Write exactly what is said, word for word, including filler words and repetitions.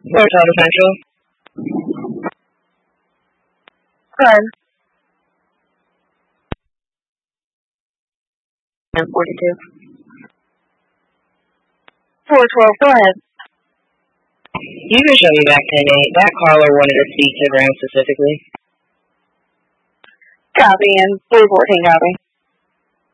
Fort Auto Central. Hello. And forty-two. four twelve, go ahead. You can show me back ten eight. That caller wanted to speak to Graham specifically. Copy, and three fourteen, copy.